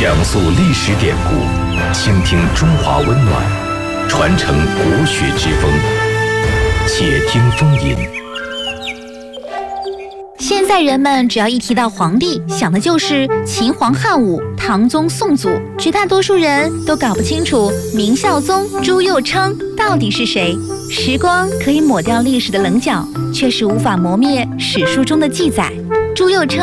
讲述历史典故，倾听中华温暖，传承国学之风。且听风吟。 现在人们只要一提到皇帝，想的就是秦皇汉武、唐宗宋祖，绝大多数人都搞不清楚明孝宗朱佑樘到底是谁。时光可以抹掉历史的棱角，却是无法磨灭史书中的记载。朱佑樘